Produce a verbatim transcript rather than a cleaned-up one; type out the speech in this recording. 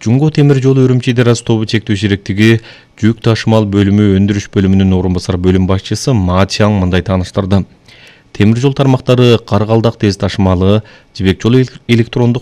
Жунго темир жолу Үрүмчи Дараз тобу чектөө шериктиги жүк ташымал бөлүмү өндүрүш бөлүмүнүн орун басар бөлүм башчысы Ма Чаң мындай тааныштырды. Темир жол тармактары Каргалдак тез ташымалы, Жибек жолу электрондук